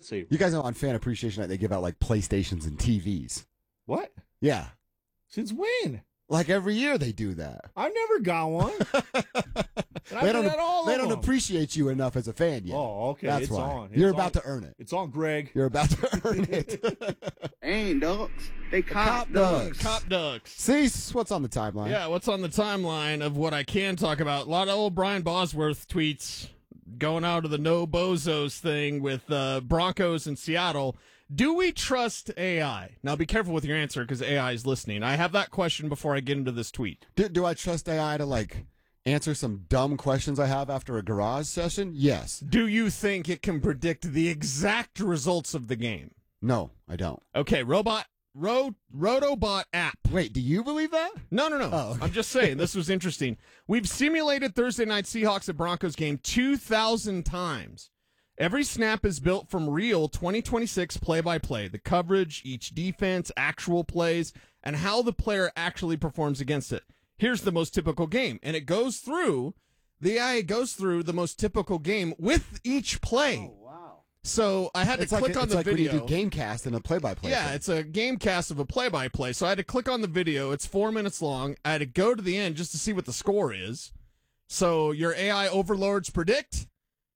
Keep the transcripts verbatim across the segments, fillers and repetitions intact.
say. You guys know on Fan Appreciation Night they give out like PlayStations and T Vs. What? Yeah. Since when? Like every year they do that. I've never got one. they don't, all they of don't them. appreciate you enough as a fan yet. Oh, okay. That's it's why. on. You're It's about on. to earn it. It's on, Greg. You're about to earn it. Ain't ducks. They cop, Cop ducks. ducks. Cop ducks. Cease, what's on the timeline? Yeah, what's on the timeline of what I can talk about? A lot of old Brian Bosworth tweets going out of the no bozos thing with uh, Broncos in Seattle. Do we trust A I? Now, be careful with your answer because A I is listening. I have that question before I get into this tweet. Do, do I trust A I to like answer some dumb questions I have after a garage session? Yes. Do you think it can predict the exact results of the game? No, I don't. Okay, robot, ro, Rotobot app. Wait, do you believe that? No, no, no. Oh. I'm just saying, this was interesting. We've simulated Thursday night Seahawks at Broncos game two thousand times. Every snap is built from real twenty twenty-six play-by-play. The coverage, each defense, actual plays, and how the player actually performs against it. Here's the most typical game. And it goes through, the A I goes through the most typical game with each play. Oh, wow. So I had to It's click like, on it's the like video. when you do Gamecast and a play-by-play. Yeah, thing. it's a game cast of a play-by-play. So I had to click on the video. It's four minutes long. I had to go to the end just to see what the score is. So your A I overlords predict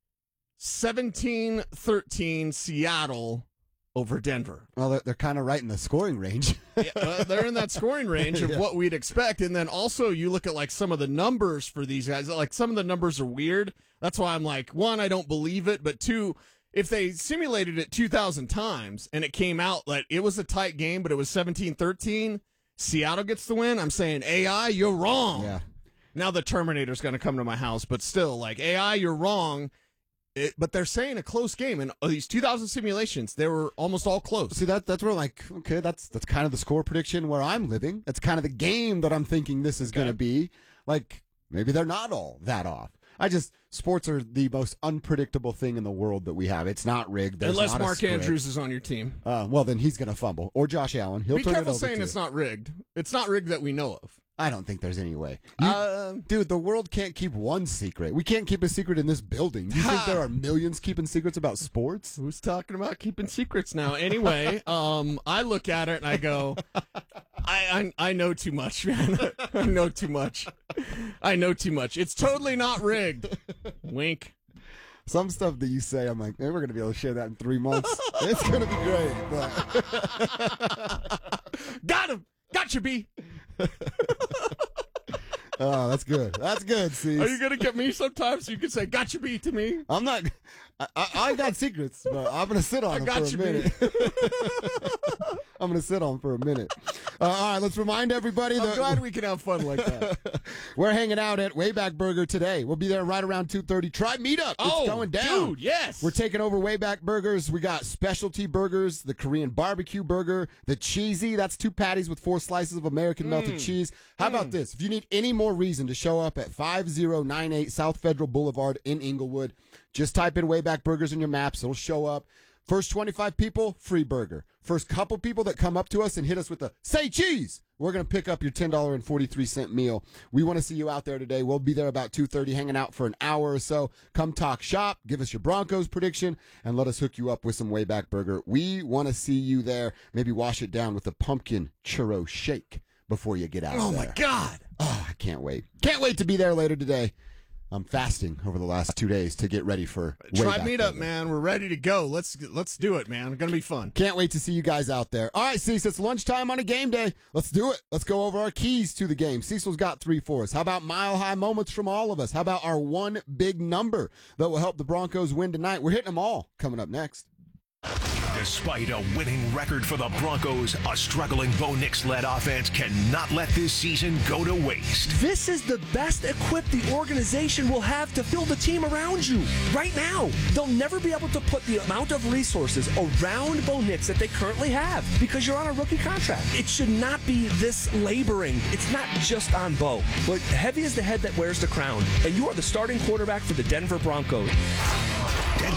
seventeen thirteen Seattle over Denver. Well, they're, they're kind of right in the scoring range. Yeah, uh, they're in that scoring range of Yeah. what we'd expect. And then also you look at like some of the numbers for these guys. Like some of the numbers are weird. That's why I'm like, one, I don't believe it. But two, if they simulated it two thousand times and it came out that it was a tight game, but it was seventeen thirteen, Seattle gets the win, I'm saying, A I, you're wrong. Yeah. Now the Terminator's going to come to my house, but still, like, A I, you're wrong. It, but they're saying a close game. And these two thousand simulations, they were almost all close. See, that that's where like, okay, that's that's kind of the score prediction where I'm living. That's kind of the game that I'm thinking this is Okay. going to be. Like, maybe they're not all that off. I just, sports are the most unpredictable thing in the world that we have. It's not rigged. There's Unless not a Mark script. Andrews is on your team. Uh, well, then he's going to fumble. Or Josh Allen. He'll Be turn careful it over saying to it's you. not rigged. It's not rigged that we know of. I don't think there's any way. You- Um, dude, the world can't keep one secret. We can't keep a secret in this building. Do you think there are millions keeping secrets about sports? Who's talking about keeping secrets now? Anyway, um, I look at it and I go, I, I I know too much, man. I know too much. I know too much. It's totally not rigged. Wink. Some stuff that you say, I'm like, hey, we're going to be able to share that in three months. It's going to be great. But Got him. Got you, B. oh, that's good. That's good, see. Are you going to get me sometimes so you can say, got you, B to me? I'm not. I, I, I got secrets, but I'm gonna sit on I them got for you, a minute. I'm gonna sit on for a minute. Uh, all right, let's remind everybody I'm that glad we can have fun like that. we're hanging out at Wayback Burger today. We'll be there right around two thirty. Try meetup. Oh, it's going down. dude, yes. We're taking over Wayback Burgers. We got specialty burgers, the Korean barbecue burger, the cheesy. That's two patties with four slices of American melted cheese. How about this? If you need any more reason to show up at five oh nine eight South Federal Boulevard in Inglewood, just type in Wayback Burgers in your maps. It'll show up. First twenty-five people, free burger. First couple people that come up to us and hit us with the say cheese, we're going to pick up your ten dollars and forty-three cents meal. We want to see you out there today. We'll be there about two thirty, hanging out for an hour or so. Come talk shop, give us your Broncos prediction, and let us hook you up with some Wayback Burger. We want to see you there. Maybe wash it down with a pumpkin churro shake before you get out Oh, of there. my God. Oh, I can't wait. Can't wait to be there later today. I'm fasting over the last two days to get ready for Try Wayback meet up, Burger. man. We're ready to go. Let's let's do it, man. It's going to be fun. Can't wait to see you guys out there. All right, Cecil, it's lunchtime on a game day. Let's do it. Let's go over our keys to the game. Cecil's got three for us. How about mile-high moments from all of us? How about our one big number that will help the Broncos win tonight? We're hitting them all coming up next. Despite a winning record for the Broncos, a struggling Bo Nix-led offense cannot let this season go to waste. This is the best equipped the organization will have to fill the team around you. Right now, they'll never be able to put the amount of resources around Bo Nix that they currently have because you're on a rookie contract. It should not be this laboring. It's not just on Bo. But heavy is the head that wears the crown, and you are the starting quarterback for the Denver Broncos. Denver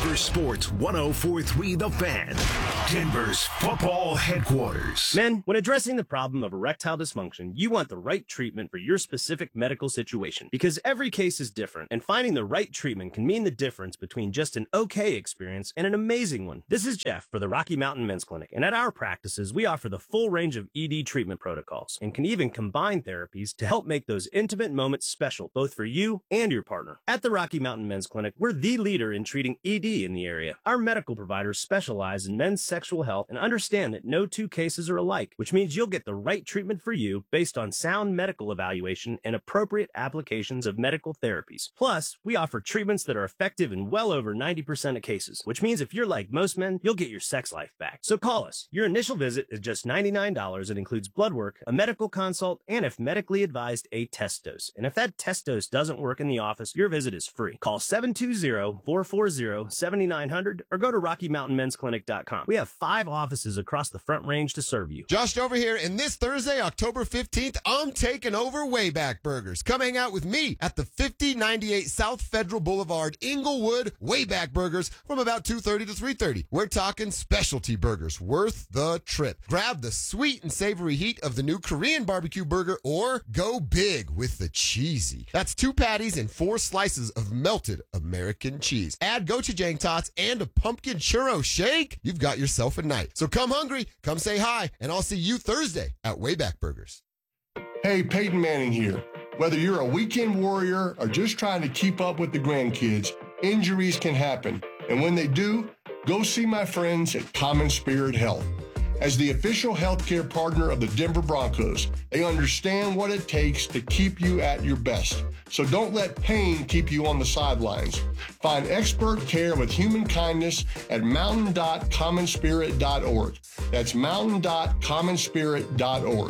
Denver Sports one oh four point three The Fan, Denver's football headquarters. Men, when addressing the problem of erectile dysfunction, you want the right treatment for your specific medical situation because every case is different, and finding the right treatment can mean the difference between just an okay experience and an amazing one. This is Jeff for the Rocky Mountain Men's Clinic, and at our practices, we offer the full range of E D treatment protocols and can even combine therapies to help make those intimate moments special, both for you and your partner. At the Rocky Mountain Men's Clinic, we're the leader in treating E D in the area. Our medical providers specialize in men's sexual health and understand that no two cases are alike, which means you'll get the right treatment for you based on sound medical evaluation and appropriate applications of medical therapies. Plus, we offer treatments that are effective in well over ninety percent of cases, which means if you're like most men, you'll get your sex life back. So call us. Your initial visit is just ninety-nine dollars and includes blood work, a medical consult, and if medically advised, a test dose. And if that test dose doesn't work in the office, your visit is free. Call seven two zero, four four zero, seven nine zero zero or go to rocky mountain men's clinic dot com. We have five offices across the Front Range to serve you. Josh over here, and this Thursday, October fifteenth, I'm taking over Wayback Burgers. Come hang out with me at the fifty ninety-eight South Federal Boulevard, Inglewood. Wayback Burgers from about two thirty to three thirty. We're talking specialty burgers worth the trip. Grab the sweet and savory heat of the new Korean barbecue burger or go big with the cheesy. That's two patties and four slices of melted American cheese. Add gochujang tots and a pumpkin churro shake. You've got yourself a night. So come hungry, come say hi, and I'll see you Thursday at Wayback Burgers. Hey, Peyton Manning here. Whether you're a weekend warrior or just trying to keep up with the grandkids, injuries can happen. And when they do, go see my friends at Common Spirit Health. As the official healthcare partner of the Denver Broncos, they understand what it takes to keep you at your best. So don't let pain keep you on the sidelines. Find expert care with human kindness at mountain dot common spirit dot org. That's mountain dot common spirit dot org.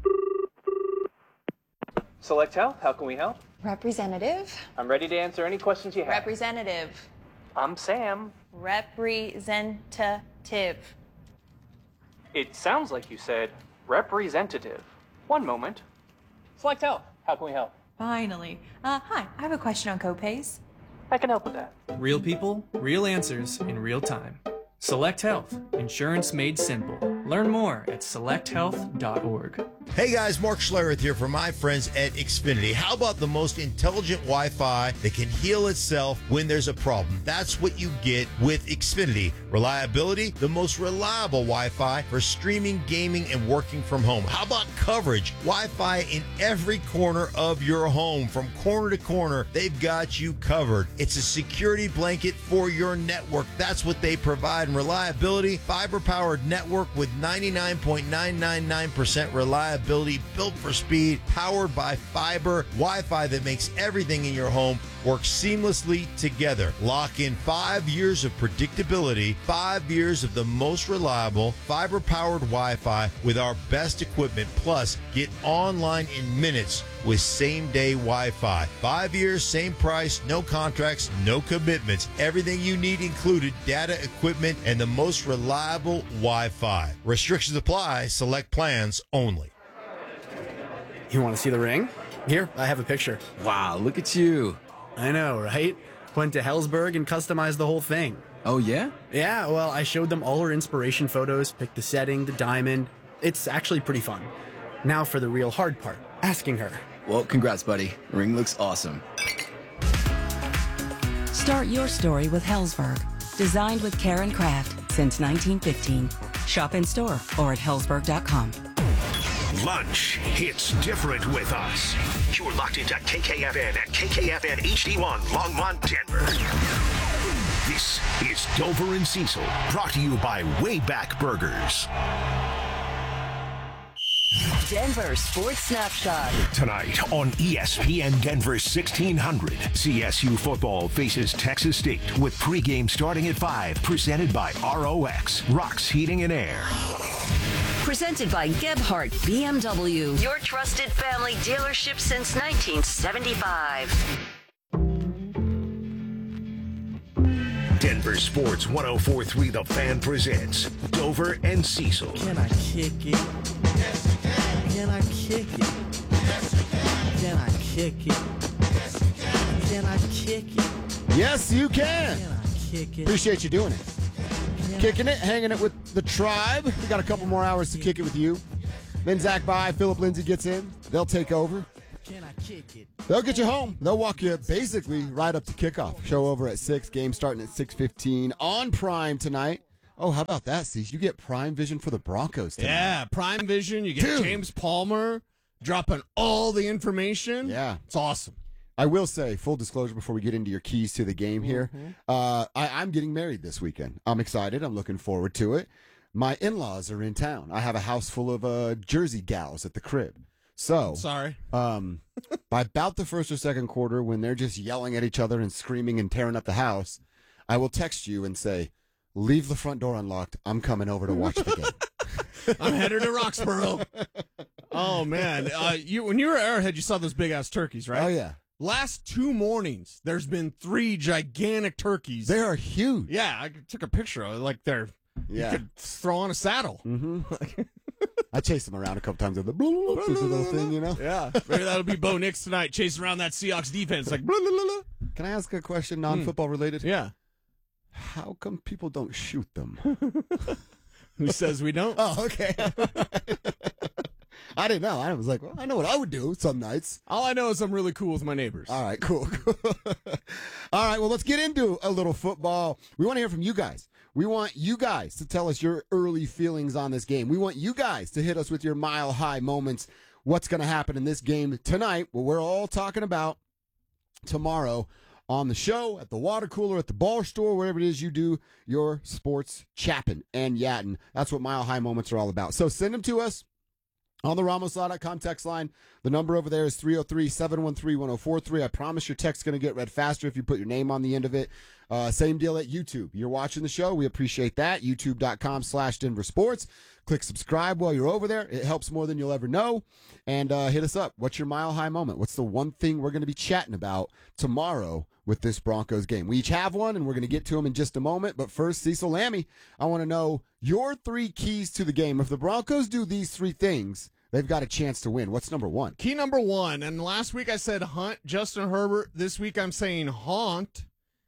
Select Health, how can we help? Representative. I'm ready to answer any questions you have. Representative. I'm Sam. Representative. It sounds like you said representative. One moment. Select Health, how can we help? Finally. Uh, hi, I have a question on copays. I can help with that. Real people, real answers in real time. Select Health, insurance made simple. Learn more at select health dot org. Hey guys, Mark Schlereth here from my friends at Xfinity. How about the most intelligent Wi-Fi that can heal itself when there's a problem? That's what you get with Xfinity. Reliability, the most reliable Wi-Fi for streaming, gaming, and working from home. How about coverage? Wi-Fi in every corner of your home. From corner to corner, they've got you covered. It's a security blanket for your network. That's what they provide. And reliability, fiber-powered network with ninety-nine point nine nine nine percent reliability, built for speed, powered by fiber, Wi-Fi that makes everything in your home work seamlessly together. Lock in five years of predictability, five years of the most reliable fiber-powered Wi-Fi with our best equipment. Plus, get online in minutes with same-day Wi-Fi. Five years, same price, no contracts, no commitments. Everything you need included, data, equipment, and the most reliable Wi-Fi. Restrictions apply. Select plans only. You want to see the ring? Here, I have a picture. Wow, look at you. I know, right? Went to Hellsberg and customized the whole thing. Oh, yeah? Yeah, well, I showed them all her inspiration photos, picked the setting, the diamond. It's actually pretty fun. Now for the real hard part, asking her. Well, congrats, buddy. Ring looks awesome. Start your story with Hellsberg. Designed with care and craft since nineteen fifteen. Shop in store or at hellsberg dot com. Lunch hits different with us. You're locked into K K F N at K K F N H D one, Longmont, Denver. This is Dover and Cecil, brought to you by Wayback Burgers. Denver Sports Snapshot. Tonight on E S P N Denver sixteen hundred, C S U football faces Texas State with pregame starting at five, presented by R O X, Rocks Heating and Air. Presented by Gebhardt B M W, your trusted family dealership since nineteen seventy-five. Denver Sports one oh four point three The Fan presents Dover and Cecil. Can I kick it? Yes, you can. Can I kick it? Yes, you can. Can I kick it? Yes, you can. Can I kick it? Yes, you can. Can I kick it? Appreciate you doing it. Kicking it, hanging it with the tribe. We got a couple more hours to kick it with you. Then Zach by, Philip Lindsay gets in. They'll take over. Can I kick it? They'll get you home. They'll walk you basically right up to kickoff. Show over at six. Game starting at six fifteen on Prime tonight. Oh, how about that, Cease? You get Prime Vision for the Broncos tonight. Yeah, Prime Vision. You get Dude. James Palmer dropping all the information. Yeah. It's awesome. I will say, full disclosure before we get into your keys to the game here, Mm-hmm. uh, I, I'm getting married this weekend. I'm excited. I'm looking forward to it. My in-laws are in town. I have a house full of uh, Jersey gals at the crib. So, Sorry. um, by about the first or second quarter, when they're just yelling at each other and screaming and tearing up the house, I will text you and say, leave the front door unlocked. I'm coming over to watch the game. I'm headed to Roxborough. Oh, man. Uh, you When you were at Arrowhead, you saw those big-ass turkeys, right? Oh, yeah. Last two mornings, there's been three gigantic turkeys. They are huge. Yeah, I took a picture of it. Like, they're, Yeah. you could throw on a saddle. Mm-hmm. I chased them around a couple times with the blah, blah, blah, blah, little thing, you know? Yeah. Maybe that'll be Bo Nix tonight, chasing around that Seahawks defense. Like, blah, blah, blah, blah. Can I ask a question, non-football related? Yeah. How come people don't shoot them? Who says we don't? Oh, okay. I didn't know. I was like, well, I know what I would do some nights. All I know is I'm really cool with my neighbors. All right, cool. All right, well, let's get into a little football. We want to hear from you guys. We want you guys to tell us your early feelings on this game. We want you guys to hit us with your mile-high moments. What's going to happen in this game tonight? Well, we're all talking about tomorrow on the show, at the water cooler, at the ball store, wherever it is you do your sports chapping and yatting. That's what mile-high moments are all about. So send them to us. On the Ramos Law dot com text line, the number over there is three oh three, seven one three, one oh four three. I promise your text's going to get read faster if you put your name on the end of it. Uh, same deal at YouTube. You're watching the show. We appreciate that. YouTube.com slash Denver Sports. Click subscribe while you're over there. It helps more than you'll ever know. And uh, hit us up. What's your mile high moment? What's the one thing we're going to be chatting about tomorrow with this Broncos game? We each have one, and we're going to get to them in just a moment. But first, Cecil Lammy, I want to know your three keys to the game. If the Broncos do these three things, they've got a chance to win. What's number one? Key number one, and last week I said hunt Justin Herbert. This week I'm saying haunt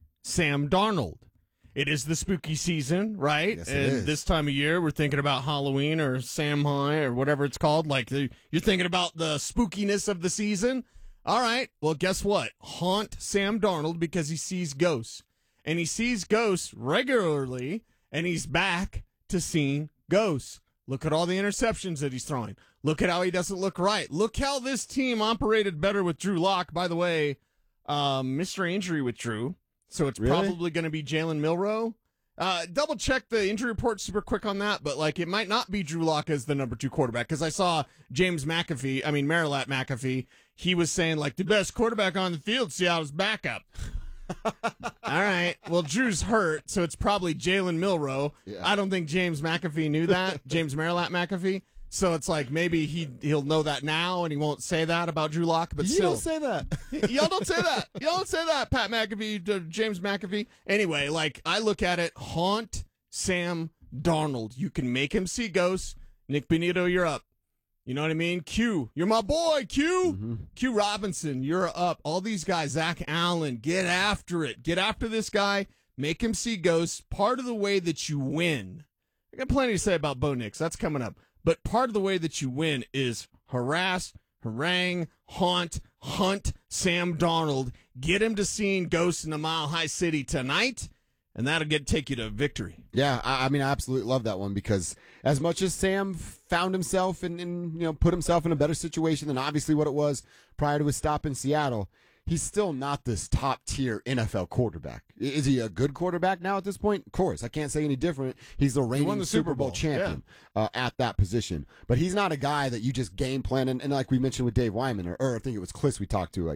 Sam Darnold. It is the spooky season, right? Yes, it and is. this time of year, we're thinking about Halloween or Samhain or whatever it's called. Like the, you're thinking about the spookiness of the season. All right. Well, guess what? Haunt Sam Darnold because he sees ghosts. And he sees ghosts regularly, and he's back to seeing ghosts. Look at all the interceptions that he's throwing. Look at how he doesn't look right. Look how this team operated better with Drew Lock. By the way, um, mystery injury with Drew. So it's Really? probably going to be Jalen Milroe. Uh, double check the injury report super quick on that, but like it might not be Drew Lock as the number two quarterback because I saw James McAfee, I mean Marilat McAfee, he was saying like the best quarterback on the field, Seattle's backup. All right, well Drew's hurt, so it's probably Jalen Milroe. Yeah. I don't think James McAfee knew that, James Marilat McAfee. So it's like maybe he he'll know that now and he won't say that about Drew Lock, but You still. don't say that. Y'all don't say that. Y'all don't say that, Pat McAfee, uh, James McAfee. Anyway, like, I look at it, haunt Sam Darnold. You can make him see ghosts. Nick Benito, you're up. You know what I mean? Q, you're my boy, Q. Mm-hmm. Q Robinson, you're up. All these guys, Zach Allen, get after it. Get after this guy. Make him see ghosts. Part of the way that you win. I got plenty to say about Bo Nix. That's coming up. But part of the way that you win is harass, harangue, haunt, hunt Sam Darnold. Get him to seeing ghosts in the Mile High City tonight, and that'll get take you to victory. Yeah, I, I mean, I absolutely love that one because as much as Sam found himself and, and you know put himself in a better situation than obviously what it was prior to his stop in Seattle, he's still not this top tier N F L quarterback. I- Is he a good quarterback now at this point? Of course, I can't say any different. He's the reigning won the Super Super Bowl Bowl, champion uh, at that position, but he's not a guy that you just game plan and, and like we mentioned with Dave Wyman or, or I think it was Kliss we talked to, like.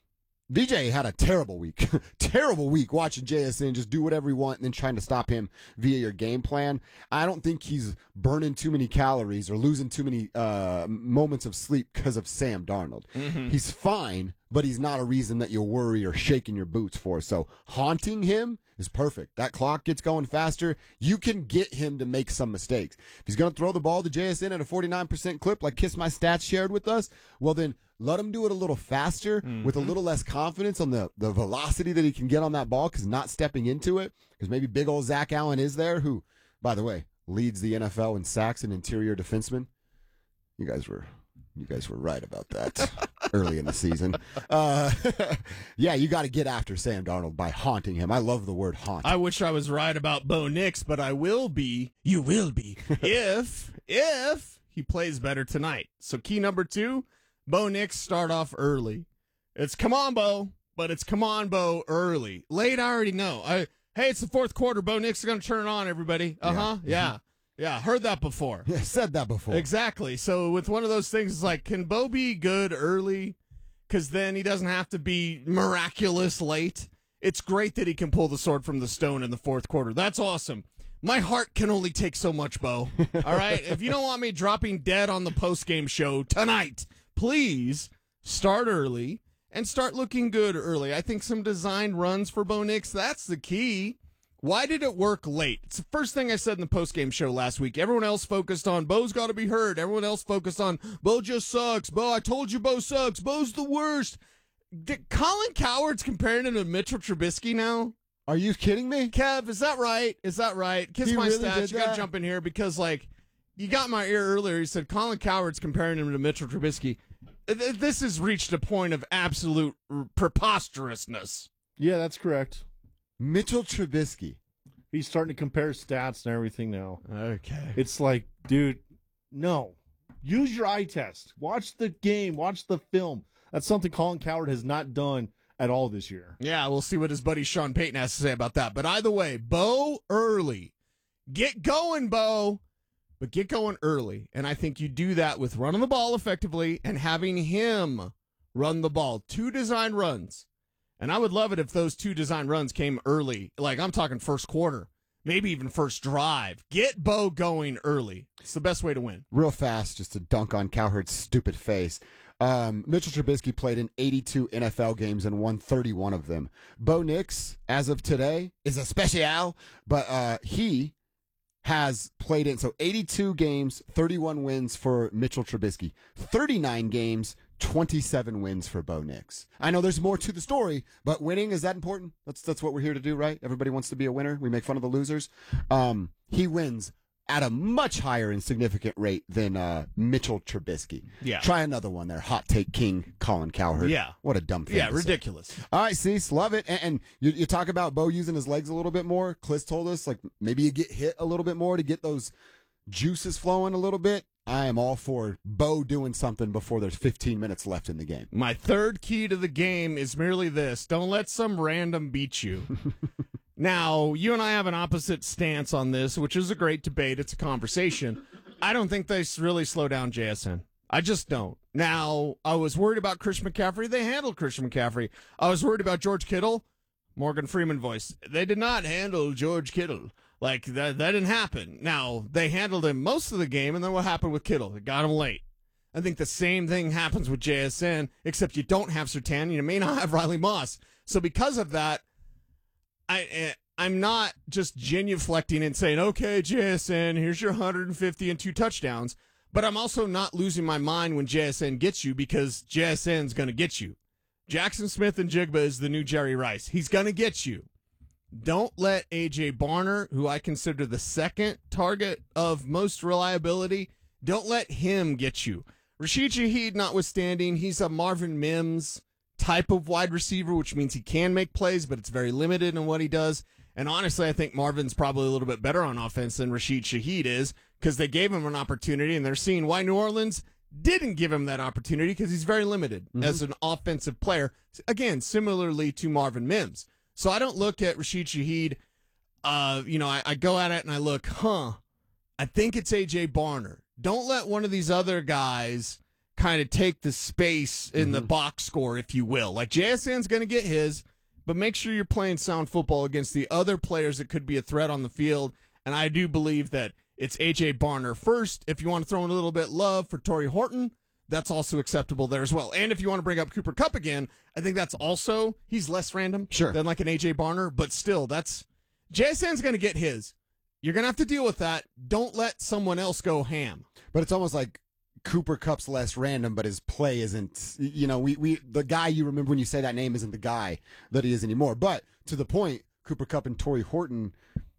V J had a terrible week, terrible week watching J S N just do whatever he want and then trying to stop him via your game plan. I don't think he's burning too many calories or losing too many uh, moments of sleep because of Sam Darnold. Mm-hmm. He's fine, but he's not a reason that you'll worry or shake in your boots for. So haunting him is perfect. That clock gets going faster. You can get him to make some mistakes. If he's going to throw the ball to J S N at a forty-nine percent clip, like Kiss My Stats shared with us, well then let him do it a little faster mm-hmm. with a little less confidence on the, the velocity that he can get on that ball because not stepping into it. Because maybe big old Zach Allen is there, who, by the way, leads the N F L in sacks and interior defensemen. You guys were you guys were right about that early in the season. Uh, yeah, you got to get after Sam Darnold by haunting him. I love the word haunt. I wish I was right about Bo Nix, but I will be. You will be if if he plays better tonight. So key number two, Bo Nix start off early. It's come on, Bo, but it's come on, Bo early. Late, I already know. I hey, it's the fourth quarter. Bo Nix is going to turn it on, everybody. Uh huh. Yeah. yeah. Yeah, heard that before. Yeah, said that before. Exactly. So with one of those things, it's like, can Bo be good early? Because then he doesn't have to be miraculous late. It's great that he can pull the sword from the stone in the fourth quarter. That's awesome. My heart can only take so much, Bo. All right? If you don't want me dropping dead on the postgame show tonight, please start early and start looking good early. I think some designed runs for Bo Nix, that's the key. Why did it work late? It's the first thing I said in the postgame show last week. Everyone else focused on Bo's got to be hurt. Everyone else focused on Bo just sucks. Bo, I told you Bo sucks. Bo's the worst. Did Colin Cowherd's comparing him to Mitchell Trubisky now? Are you kidding me? Kev, is that right? Is that right? Kiss He my really stats. did You got to that? jump in here because, like, you got my ear earlier. You said Colin Cowherd's comparing him to Mitchell Trubisky. Th- This has reached a point of absolute r- preposterousness. Yeah, that's correct. Mitchell Trubisky. He's starting to compare stats and everything now. Okay. It's like, dude, no. Use your eye test. Watch the game. Watch the film. That's something Colin Cowherd has not done at all this year. Yeah, we'll see what his buddy Sean Payton has to say about that. But either way, Bo early. Get going, Bo. But get going early. And I think you do that with running the ball effectively and having him run the ball. Two design runs. And I would love it if those two design runs came early. Like, I'm talking first quarter, maybe even first drive. Get Bo going early. It's the best way to win. Real fast, just to dunk on Cowherd's stupid face. Um, Mitchell Trubisky played in eighty-two N F L games and won thirty-one of them. Bo Nix, as of today, is a special, but uh, he has played in, so eighty-two games, thirty-one wins for Mitchell Trubisky. thirty-nine games, twenty-seven wins for Bo Nix. I know there's more to the story, but winning, is that important? That's that's what we're here to do, right? Everybody wants to be a winner. We make fun of the losers. Um, he wins at a much higher and significant rate than uh, Mitchell Trubisky. Yeah. Try another one there. Hot take king, Colin Cowherd. Yeah. What a dumb thing. Yeah, to say. ridiculous. All right, Cease, love it. And, and you, you talk about Bo using his legs a little bit more. Kliss told us, like, maybe you get hit a little bit more to get those juices flowing a little bit. I am all for Bo doing something before there's fifteen minutes left in the game. My third key to the game is merely this. Don't let some random beat you. Now, you and I have an opposite stance on this, which is a great debate. It's a conversation. I don't think they s- really slow down J S N. I just don't. Now, I was worried about Christian McCaffrey. They handled Christian McCaffrey. I was worried about George Kittle. Morgan Freeman voice. They did not handle George Kittle. Like, that, that didn't happen. Now, they handled him most of the game, and then what happened with Kittle? It got him late. I think the same thing happens with J S N, except you don't have Surtain. You may not have Riley Moss. So because of that, I, I'm not just genuflecting and saying, okay, J S N, here's your one hundred fifty and two touchdowns. But I'm also not losing my mind when J S N gets you because J S N's going to get you. Jackson Smith and Jigba is the new Jerry Rice. He's going to get you. Don't let A J Barner, who I consider the second target of most reliability, don't let him get you. Rashid Shaheed notwithstanding, he's a Marvin Mims type of wide receiver, which means he can make plays, but it's very limited in what he does. And honestly, I think Marvin's probably a little bit better on offense than Rashid Shaheed is because they gave him an opportunity, and they're seeing why New Orleans didn't give him that opportunity because he's very limited mm-hmm. as an offensive player. Again, similarly to Marvin Mims. So I don't look at Rashid Shaheed, uh, you know, I, I go at it and I look, huh, I think it's A J Barner. Don't let one of these other guys kind of take the space in mm-hmm. the box score, if you will. Like J S N's going to get his, but make sure you're playing sound football against the other players that could be a threat on the field. And I do believe that it's A J Barner first. If you want to throw in a little bit of love for Torrey Horton, that's also acceptable there as well. And if you want to bring up Cooper Kupp again, I think that's also, he's less random sure. than like an A J Barner, but still, that's, J S N's going to get his. You're going to have to deal with that. Don't let someone else go ham. But it's almost like Cooper Kupp's less random, but his play isn't, you know, we, we the guy you remember when you say that name isn't the guy that he is anymore. But to the point, Cooper Kupp and Torrey Horton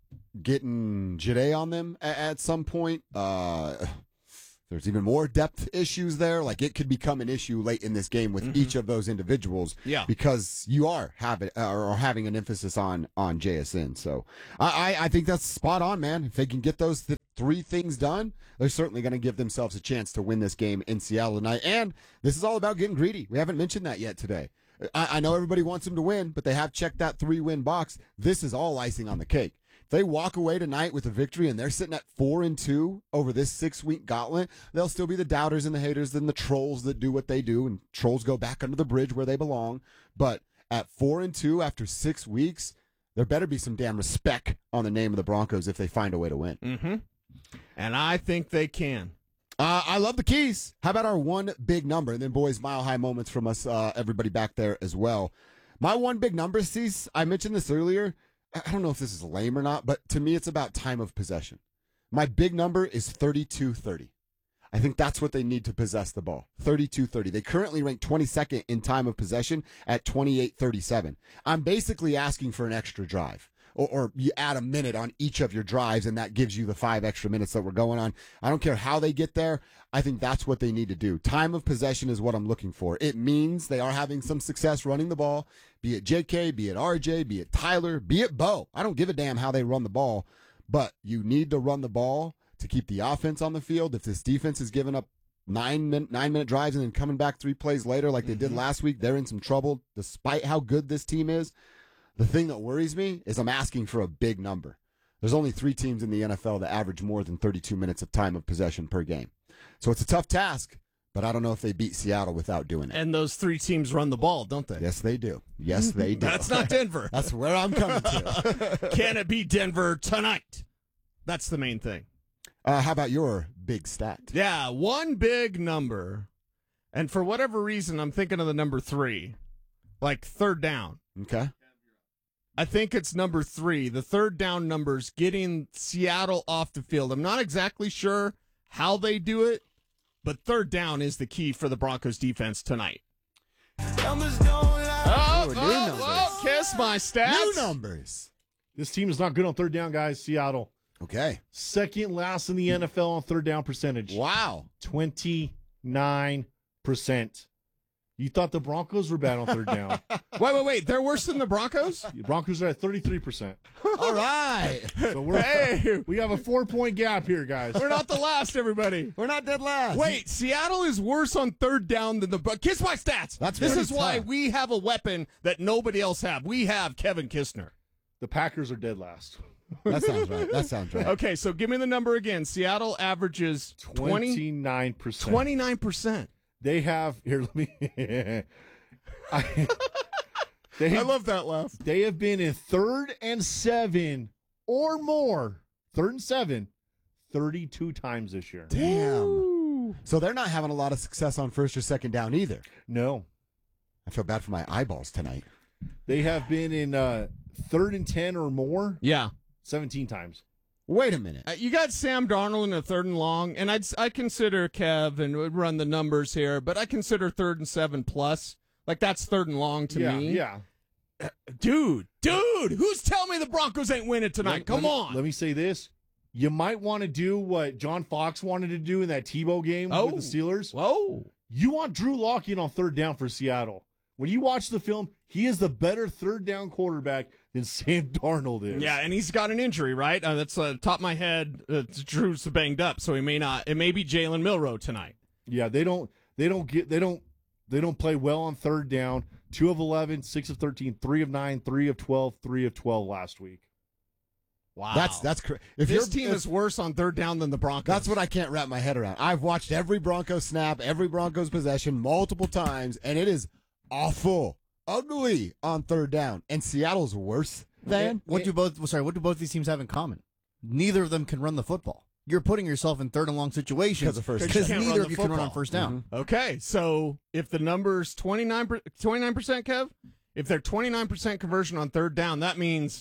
getting Jide on them at, at some point. Uh, there's even more depth issues there. Like it could become an issue late in this game with mm-hmm. each of those individuals. Yeah. Because you are having uh, or having an emphasis on on J S N. So I, I, I think that's spot on, man. If they can get those th- three things done, they're certainly going to give themselves a chance to win this game in Seattle tonight. And this is all about getting greedy. We haven't mentioned that yet today. I, I know everybody wants them to win, but they have checked that three-win box. This is all icing on the cake. If they walk away tonight with a victory and they're sitting at four and two over this six-week gauntlet, they'll still be the doubters and the haters and the trolls that do what they do, and trolls go back under the bridge where they belong. But at four and two after six weeks, there better be some damn respect on the name of the Broncos if they find a way to win. Mm-hmm. And I think they can. Uh, I love the keys. How about our one big number? And then, boys, mile-high moments from us, uh, everybody back there as well. My one big number, Cease, I mentioned this earlier. I don't know if this is lame or not, but to me, it's about time of possession. My big number is thirty-two thirty. I think that's what they need to possess the ball. thirty-two thirty. They currently rank twenty-second in time of possession at twenty-eight thirty-seven. I'm basically asking for an extra drive. Or, or you add a minute on each of your drives, and that gives you the five extra minutes that we're going on. I don't care how they get there. I think that's what they need to do. Time of possession is what I'm looking for. It means they are having some success running the ball, be it J K, be it R J, be it Tyler, be it Bo. I don't give a damn how they run the ball, but you need to run the ball to keep the offense on the field. If this defense is giving up nine minute, nine minute drives and then coming back three plays later like they did last week, they're in some trouble despite how good this team is. The thing that worries me is I'm asking for a big number. There's only three teams in the N F L that average more than thirty-two minutes of time of possession per game. So it's a tough task, but I don't know if they beat Seattle without doing it. And those three teams run the ball, don't they? Yes, they do. Yes, they do. That's not Denver. That's where I'm coming to. Can it be Denver tonight? That's the main thing. Uh, how about your big stat? Yeah, one big number. And for whatever reason, I'm thinking of the number three, like third down. Okay. I think it's number three, the third down numbers, getting Seattle off the field. I'm not exactly sure how they do it, but third down is the key for the Broncos defense tonight. Numbers don't lie. Oh, Ooh, new oh, numbers. oh, kiss my stats. New numbers. This team is not good on third down, guys. Seattle. Okay. Second last in the N F L on third down percentage. Wow. twenty-nine percent. You thought the Broncos were bad on third down. Wait, wait, wait. They're worse than the Broncos? The Broncos are at thirty-three percent. All right. So we're, Hey. we have a four-point gap here, guys. We're not the last, everybody. We're not dead last. Wait, Seattle is worse on third down than the Bro- Kiss my stats. That's this very is why tough. we have a weapon that nobody else have. We have Kevin Kistner. The Packers are dead last. That sounds right. That sounds right. Okay, so give me the number again. Seattle averages twenty, twenty-nine percent. twenty-nine percent. They have, here, let me, I, they I love that laugh. They have been in third and seven or more, third and seven, thirty-two times this year. Damn. Ooh. So they're not having a lot of success on first or second down either. No. I feel bad for my eyeballs tonight. They have been in uh, third and ten or more Yeah. seventeen times. Wait a minute. Uh, you got Sam Darnold in a third and long, and I'd I consider Kev and would run the numbers here, but I consider third and seven plus. Like that's third and long to yeah, me. Yeah. Uh, dude, dude, who's telling me the Broncos ain't winning tonight? Let- Come let me- on. Let me say this. You might want to do what John Fox wanted to do in that Tebow game Oh. with the Steelers. Whoa. You want Drew Lock in on third down for Seattle. When you watch the film, he is the better third down quarterback than Sam Darnold is. Yeah, and he's got an injury, right? Uh, that's uh, top of my head. Uh, Drew's banged up, so he may not. It may be Jalen Milroe tonight. Yeah, they don't they don't get they don't they don't play well on third down. Two of eleven, six of thirteen, three of nine, three of twelve, three of twelve last week. Wow, That's that's cra- if this your team if, is worse on third down than the Broncos. That's what I can't wrap my head around. I've watched every Broncos snap, every Broncos possession multiple times, and it is awful, ugly on third down. And Seattle's worse than. What do both? Sorry, what do both these teams have in common? Neither of them can run the football. you're putting yourself in third and long situations Because of first down. because You can't neither run of the you can run on football. first down. Okay, so if the number's twenty-nine percent, Kev, if they're twenty-nine percent conversion on third down, that means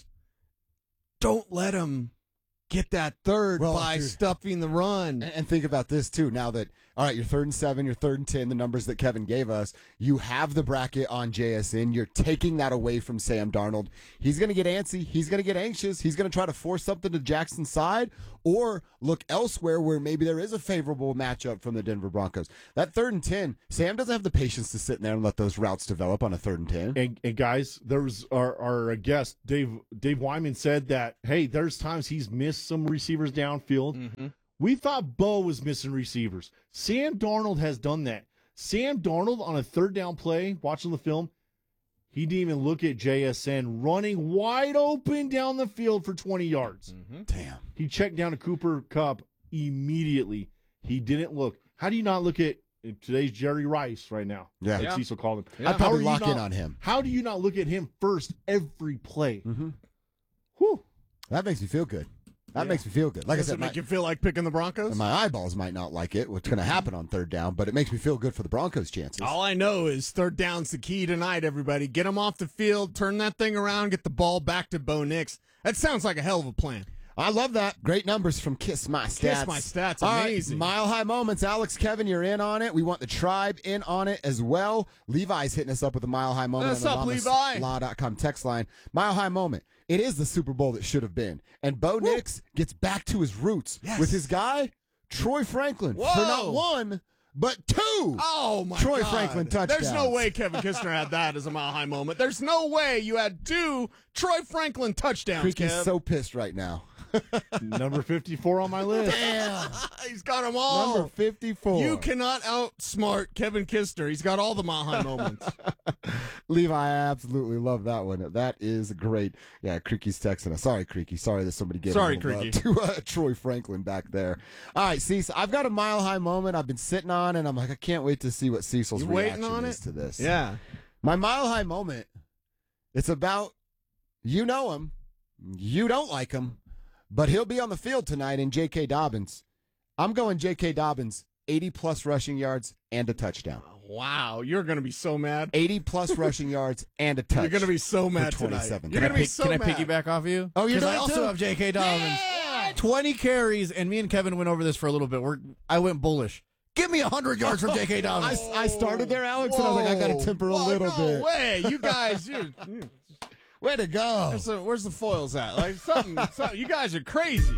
don't let them get that third Well, by dude. stuffing the run. And, and think about this, too. Now that, all right, you're third and seven, you're third and ten, the numbers that Kevin gave us, you have the bracket on J S N. You're taking that away from Sam Darnold. He's going to get antsy. He's going to get anxious. He's going to try to force something to Jackson's side or look elsewhere where maybe there is a favorable matchup from the Denver Broncos. That third and ten, Sam doesn't have the patience to sit in there and let those routes develop on a third and ten. And, and guys, there was our, our guest, Dave Dave Wyman, said that, hey, there's times he's missed some receivers downfield. Mm-hmm. We thought Bo was missing receivers. Sam Darnold has done that. Sam Darnold on a third down play, watching the film, he didn't even look at J S N running wide open down the field for twenty yards. Mm-hmm. Damn. He checked down to Cooper Kupp immediately. He didn't look. How do you not look at today's Jerry Rice right now? Yeah. Like Yeah. Cecil called him. I'd How probably are you lock in not- on him. How do you not look at him first every play? Mm-hmm. Whew. That makes me feel good. That Yeah. makes me feel good. Like Does I it said, make my, you feel like picking the Broncos? my eyeballs might not like it, what's going to happen on third down, but it makes me feel good for the Broncos' chances. All I know is third down's the key tonight, everybody. Get them off the field, turn that thing around, get the ball back to Bo Nix. That sounds like a hell of a plan. I love that. Great numbers from Kiss My Stats. Kiss My Stats, All right, amazing. Mile High Moments. Alex, Kevin, you're in on it. We want the tribe in on it as well. Levi's hitting us up with a Mile High Moment What's on up, the Levi? law dot com text line. Mile High Moment. It is the Super Bowl that should have been. And Bo Nix gets back to his roots Yes. with his guy, Troy Franklin, Whoa. for not one, but two. Oh, my Troy God. Franklin touchdowns. There's no way Kevin Kistner had that as a Mile High Moment. There's no way you had two Troy Franklin touchdowns, Creaky's Kev. so pissed right now. Number fifty-four on my list. Damn. He's got them all. Number fifty-four. You cannot outsmart Kevin Kistner. He's got all the Mile High Moments. Levi, I absolutely love that one. That is great. Yeah, Creaky's texting us. Sorry, Creaky. Sorry that somebody gave Sorry, a little Creaky. love to uh, Troy Franklin back there. All right, Cecil, I've got a Mile High Moment I've been sitting on, and I'm like, I can't wait to see what Cecil's You waiting reaction on is it? to this. Yeah. My Mile High Moment, it's about, you know him, you don't like him, but he'll be on the field tonight in J K. Dobbins. I'm going J K. Dobbins, eighty-plus rushing yards and a touchdown. Wow, you're going to be so mad. eighty-plus rushing yards and a touch. You're going to be so mad for tonight. twenty-seven. You're Can I, going to be pick, so can I mad. piggyback off you? Oh, you're Because I doing it also too? have J K. Dobbins. twenty carries, and me and Kevin went over this for a little bit. We're I went bullish. Give me one hundred yards from J K. I, Dobbins. I started there, Alex, and I was like, I got to temper a Whoa, little no bit. way. You guys, you're, you Way to go. where's, the, where's the foils at? Like something, something. You guys are crazy.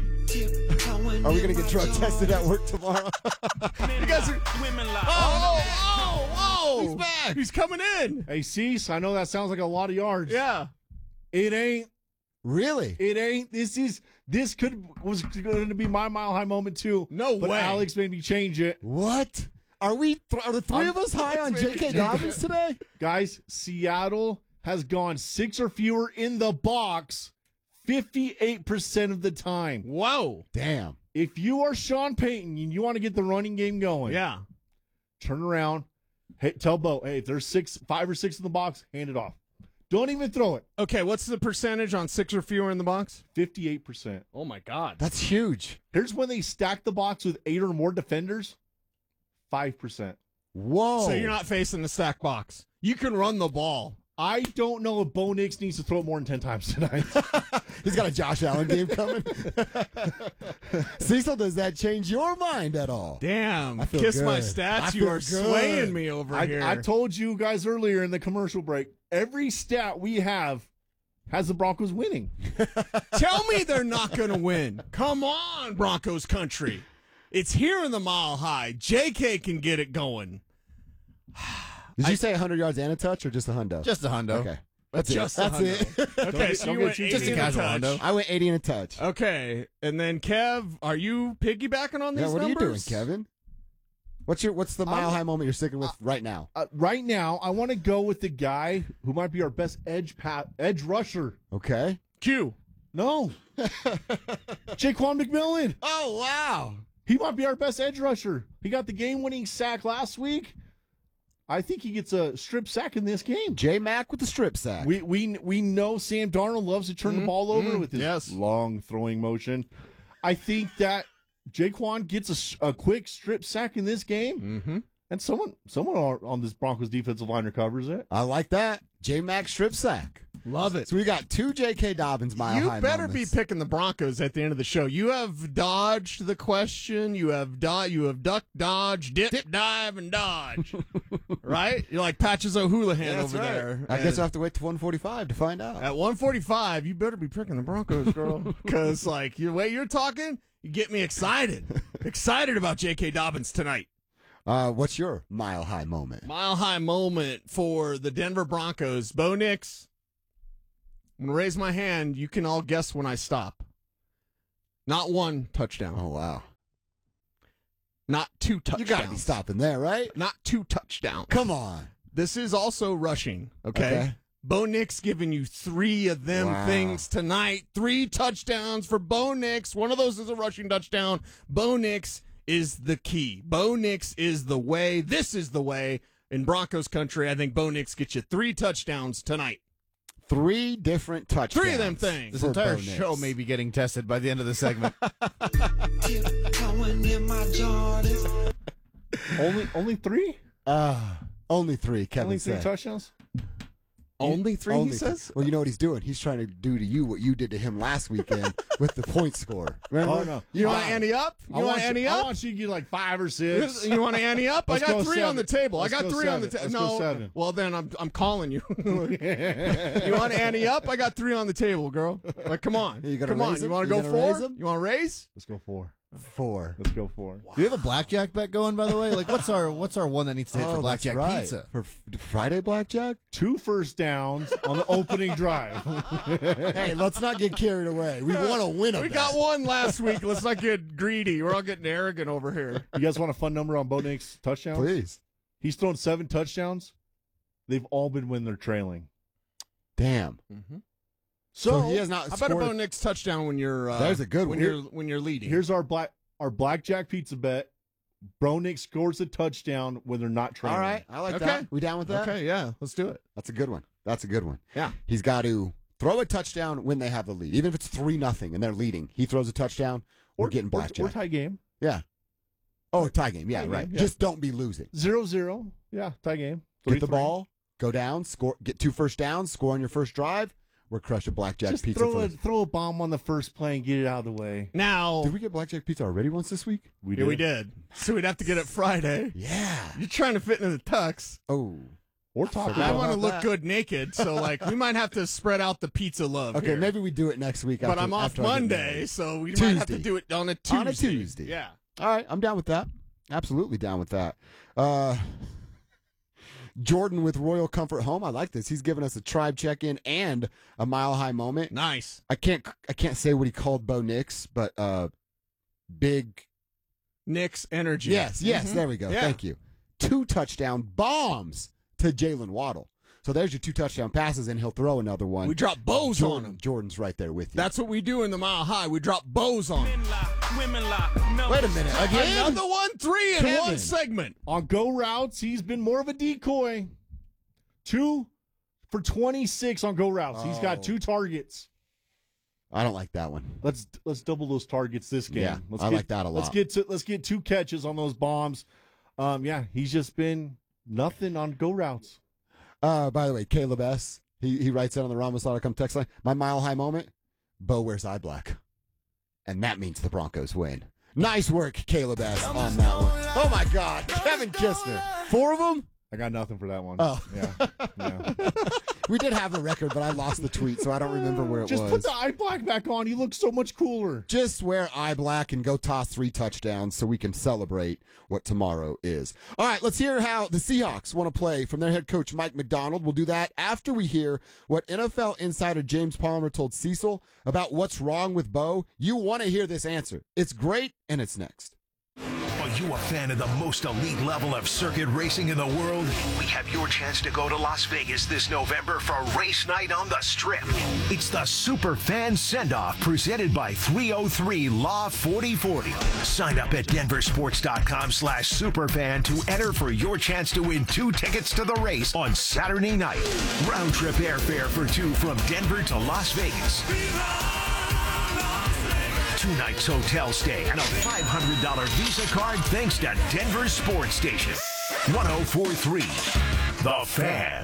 Are we going to get drug tested at work tomorrow? You guys are. Oh, oh, oh! He's back. He's coming in. Hey, Cease, I know that sounds like a lot of yards. Yeah. It ain't. Really? It ain't. This is. This could was going to be my Mile High Moment too. No but way. Alex made me change it. What? Are we? Th- are the 3 I'm- of us high on J K. Dobbins today? Guys, Seattle has gone six or fewer in the box fifty-eight percent of the time. Whoa. Damn. If you are Sean Payton and you want to get the running game going, Yeah. turn around, hey, tell Bo, hey, if there's six, five or six in the box, hand it off. Don't even throw it. Okay, what's the percentage on six or fewer in the box? fifty-eight percent. Oh my God. That's huge. Here's when they stack the box with eight or more defenders, five percent. Whoa. So you're not facing the stack box. You can run the ball. I don't know if Bo Nix needs to throw it more than ten times tonight. He's got a Josh Allen game coming. Cecil, does that change your mind at all? Damn. I feel Kiss good. my I stats. feel You are good. swaying me over I, here. I told you guys earlier in the commercial break, every stat we have has the Broncos winning. Tell me they're not going to win. Come on, Broncos country. It's here in the Mile High. J K can get it going. Did you say one hundred yards and a touch or just a hundo? Just a hundo. Okay. That's Just it. a That's hundo. it. Okay, so don't you get went cheated. eighty Just a and a casual touch. hundo. I went eighty and a touch. Okay, and then Kev, are you piggybacking on these Yeah, what numbers? are you doing, Kevin? What's your What's the mile I'm- high moment you're sticking with right now? Uh, right now, I want to go with the guy who might be our best edge pat, edge rusher. Okay. Q. No. Jaquan McMillan. Oh, wow. He might be our best edge rusher. He got the game-winning sack last week. I think he gets a strip sack in this game. J Mac with the strip sack. We we we know Sam Darnold loves to turn the ball over mm, with his yes. long throwing motion. I think that Jaquan gets a, s- a quick strip sack in this game, mm-hmm. and someone someone on on this Broncos defensive line recovers it. I like that. J-Mac strip sack. Love it. So we got two J K. Dobbins mile You high better moments. be picking the Broncos at the end of the show. You have dodged the question. You have do- You have duck, dodge, dip, dip dive, and dodge. Right? You're like Patches O'Houlihan Yeah, that's over right. there. I And guess I have to wait to one forty-five to find out. at one forty-five, you better be picking the Broncos, girl. Because like the way you're talking, you get me excited. excited about J K. Dobbins tonight. Uh, what's your mile high moment? Mile high moment for the Denver Broncos. Bo Nix. I'm going to raise my hand. You can all guess when I stop. Not one touchdown. Oh, wow. Not two touchdowns. You got to be stopping there, right? Not two touchdowns. Come on. This is also rushing, okay? Okay. Bo Nix giving you three of them Wow. things tonight. Three touchdowns for Bo Nix. One of those is a rushing touchdown. Bo Nix is the key. Bo Nix is the way. This is the way. In Broncos country, I think Bo Nix gets you three touchdowns tonight. Three different touchdowns. Three of them things. This for entire Bo Nix. show may be getting tested by the end of the segment. Only only three? Uh, only three, Kevin Only three said. touchdowns? Only three, Only he three. says? Well, you know what he's doing? He's trying to do to you what you did to him last weekend with the point score. Remember? Oh, no. You want Wow. to ante up? You I want want to you- ante I up? want you to get like five or six. You want to ante up? I Let's got go three on the seven. table. Let's I got go three on the seven. table. Let's go No, seven. well then I'm I'm calling you. You want to ante up? I got three on the table, girl. Like, come on, You gonna come on. raise You him? want You to go gonna raise four? him? You want to raise? Let's go four. Four. Let's go four. Do you have a blackjack bet going, by the way? Like, what's our what's our one that needs to hit Oh, for that's blackjack right. pizza? For f- Friday blackjack? Two first downs on the opening drive. Hey, let's not get carried away. We want to win a We bet. got one last week. Let's not get greedy. We're all getting arrogant over here. You guys want a fun number on Bo Nix touchdowns? Please. He's thrown seven touchdowns. They've all been when they're trailing. Damn. So, So he has not How about a scored. Bo Nix touchdown when you're uh, There's a good when one. you're when you're leading? here's our black our blackjack pizza bet. Bo Nix scores a touchdown when they're not trailing. All right. I like Okay. that. We down with that? Okay, yeah, let's do it. That's a good one. That's a good one. Yeah. He's got to throw a touchdown when they have the lead. Even if it's three nothing and they're leading, he throws a touchdown, we're Or, getting or, blackjack. or tie game. Yeah. Oh, tie game. Yeah, Tie right. game, yeah. Just don't be losing. Zero zero. Yeah, tie game. Get Three, the three. ball, go down, score, get two first downs, score on your first drive. We're crushing blackjack Just pizza. throw for- a throw a bomb on the first play and get it out of the way. Now Did we get blackjack pizza already once this week? We yeah, we did. So we'd have to get it Friday. Yeah. You're trying to fit into the tux. Oh. Or talk I How want to about look that? good naked, so like we might have to spread out the pizza love. Okay, here. maybe we do it next week. But after- I'm off after I get Monday, married. so we might have to Tuesday. do it on a Tuesday. On a Tuesday. Yeah. All right, I'm down with that. Absolutely down with that. Uh, Jordan with Royal Comfort Home. I like this. He's giving us a tribe check-in and a mile high moment. Nice. I can't I can't say what he called Bo Nix, but uh, big. Nick's energy. Yes, yes. Mhm. There we go. Yeah. Thank you. Two touchdown bombs to Jalen Waddle. So there's your two touchdown passes, and he'll throw another one. We drop bows Jordan, on him. Jordan's right there with you. That's what we do in the Mile High. We drop bows on him. Wait a minute. Again? Another one, three in Kevin. one segment. On go routes, he's been more of a decoy. Two for twenty-six on go routes. He's got Oh. two targets. I don't like that one. Let's let's double those targets this game. Yeah, let's I get, like that a Let's lot. get to let's get two catches on those bombs. Um, yeah, he's just been nothing on go routes. Uh, by the way, Caleb S. He he writes it on the Ramos dot com text line. My mile high moment. Bo wears eye black, and that means the Broncos win. Nice work, Caleb S. on that one. Oh my God, Kevin Kistner. Four of them. I got nothing for that one. Oh. yeah, yeah. We did have a record, but I lost the tweet, so I don't remember where it Just was. put the eye black back on. You look so much cooler. Just wear eye black and go toss three touchdowns so we can celebrate what tomorrow is. All right, let's hear how the Seahawks want to play from their head coach, Mike McDonald. We'll do that after we hear what N F L insider James Palmer told Cecil about what's wrong with Bo. You want to hear this answer. It's great, and it's next. Are you a fan of the most elite level of circuit racing in the world? We have your chance to go to Las Vegas this November for race night on the Strip. It's the Super Fan Send-Off presented by three oh three Law forty forty. Sign up at denversports.com slash superfan to enter for your chance to win two tickets to the race on Saturday night. Round trip airfare for two from Denver to Las Vegas. Two two nights hotel stay, and a five hundred dollars Visa card thanks to Denver Sports Station. one oh four point three, The Fan.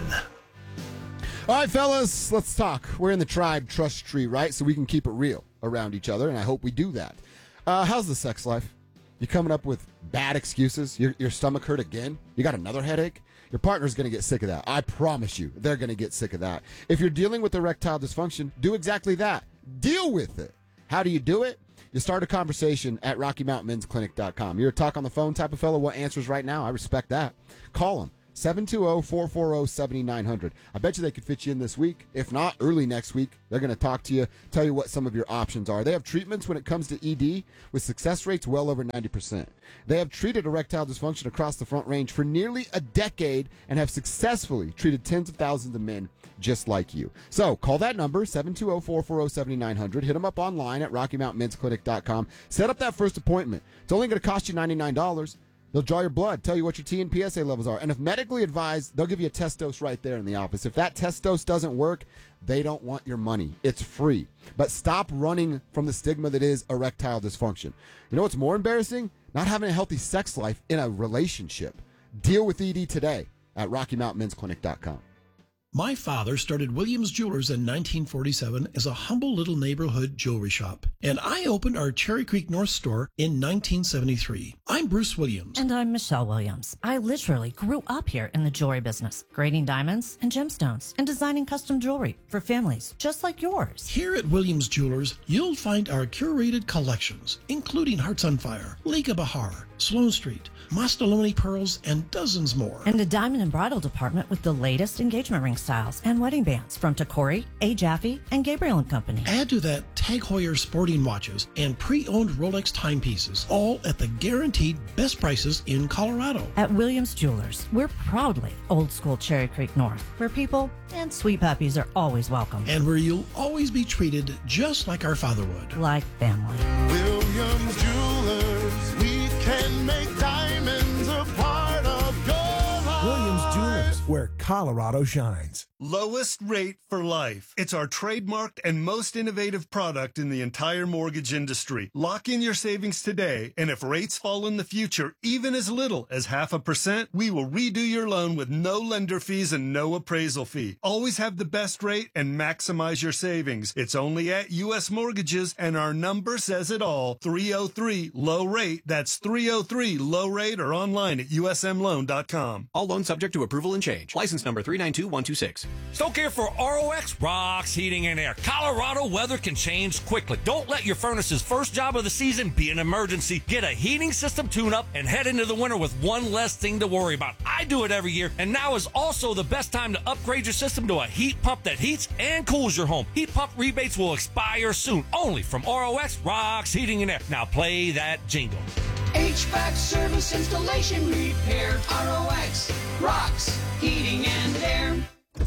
All right, fellas, let's talk. We're in the tribe trust tree, right? So we can keep it real around each other, and I hope we do that. Uh, how's the sex life? You coming up with bad excuses? Your, your stomach hurt again? You got another headache? Your partner's going to get sick of that. I promise you, they're going to get sick of that. If you're dealing with erectile dysfunction, do exactly that. Deal with it. How do you do it? You start a conversation at Rocky Mountain Men's Clinic dot com. You're a talk on the phone type of fellow. What answers right now? I respect that. Call them. seven two zero, four four zero, seven nine zero zero. I bet you they could fit you in this week. If not, early next week. They're going to talk to you, tell you what some of your options are. They have treatments when it comes to E D with success rates well over ninety percent. They have treated erectile dysfunction across the Front Range for nearly a decade and have successfully treated tens of thousands of men just like you. So call that number, seven two zero, four four zero, seven nine zero zero. Hit them up online at Rocky Mountain Men's Clinic dot com. Set up that first appointment. It's only going to cost you ninety-nine dollars. They'll draw your blood, tell you what your T and P S A levels are. And if medically advised, they'll give you a test dose right there in the office. If that test dose doesn't work, they don't want your money. It's free. But stop running from the stigma that is erectile dysfunction. You know what's more embarrassing? Not having a healthy sex life in a relationship. Deal with E D today at Rocky Mountain Men's Clinic dot com. My father started Williams Jewelers in nineteen forty-seven as a humble little neighborhood jewelry shop, and I opened our Cherry Creek North store in nineteen seventy-three. I'm Bruce Williams. And I'm Michelle Williams. I literally grew up here in the jewelry business, grading diamonds and gemstones and designing custom jewelry for families just like yours. Here at Williams Jewelers, you'll find our curated collections, including Hearts on Fire, Liga Bahar, Sloan Street, Mastaloni pearls, and dozens more. And a diamond and bridal department with the latest engagement ring styles and wedding bands from Tacori, A. Jaffe, and Gabriel and Company. Add to that Tag Heuer sporting watches and pre-owned Rolex timepieces, all at the guaranteed best prices in Colorado. At Williams Jewelers, we're proudly old school Cherry Creek North, where people and sweet puppies are always welcome. And where you'll always be treated just like our father would. Like family. Williams Jewelers, we can make diamonds a part of your life. Williams Jewelers, where Colorado shines. Lowest rate for life. It's our trademarked and most innovative product in the entire mortgage industry. Lock in your savings today, and if rates fall in the future, even as little as half a percent, we will redo your loan with no lender fees and no appraisal fee. Always have the best rate and maximize your savings. It's only at U S Mortgages, and our number says it all. three oh three low rate. That's three oh three low rate, or online at U S M loan dot com. All loans subject to approval and change. License number three nine two one two six. Don't care for R O X Rocks Heating and Air. Colorado weather can change quickly. Don't let your furnace's first job of the season be an emergency. Get a heating system tune-up and head into the winter with one less thing to worry about. I do it every year, and now is also the best time to upgrade your system to a heat pump that heats and cools your home. Heat pump rebates will expire soon, only from R O X Rocks Heating and Air. Now play that jingle. H V A C service, installation, repair. R O X Rocks Heating and Air.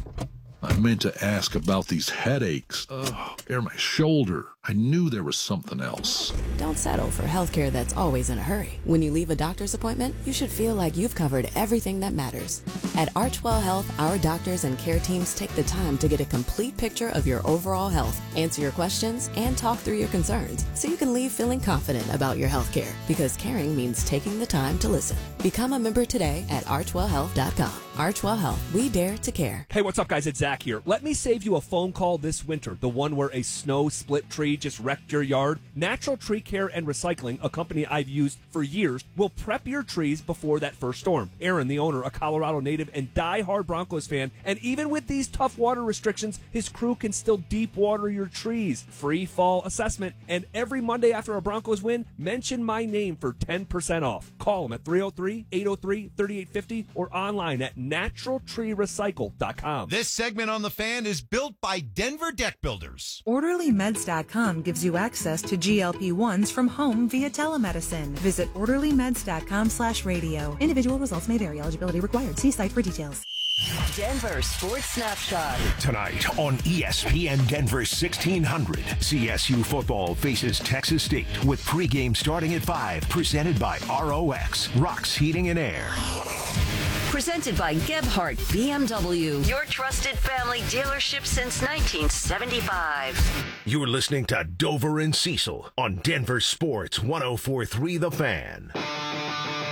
I meant to ask about these headaches. Ugh, or my shoulder. I knew there was something else. Don't settle for healthcare that's always in a hurry. When you leave a doctor's appointment, you should feel like you've covered everything that matters. At Archwell Health, our doctors and care teams take the time to get a complete picture of your overall health, answer your questions, and talk through your concerns, so you can leave feeling confident about your healthcare. Because caring means taking the time to listen. Become a member today at archwell health dot com. Archwell Health, we dare to care. Hey, what's up, guys? It's Zach here. Let me save you a phone call this winter, the one where a snow split tree just wrecked your yard. Natural Tree Care and Recycling, a company I've used for years, will prep your trees before that first storm. Aaron, the owner, a Colorado native and die-hard Broncos fan, and even with these tough water restrictions, his crew can still deep water your trees. Free fall assessment, and every Monday after a Broncos win, mention my name for ten percent off. Call them at three oh three, eight oh three, three eight five oh or online at natural tree recycle dot com. This segment on The Fan is built by Denver Deck Builders. Orderly Meds dot com gives you access to G L P ones from home via telemedicine. Visit Orderly Meds dot com slash radio. Individual results may vary. Eligibility required. See site for details. Denver Sports Snapshot. Tonight on E S P N Denver sixteen hundred, C S U football faces Texas State with pregame starting at five, presented by R O X, Rocks Heating and Air. Presented by Gebhardt B M W, your trusted family dealership since nineteen seventy-five. You're listening to Dover and Cecil on Denver Sports one oh four point three The Fan.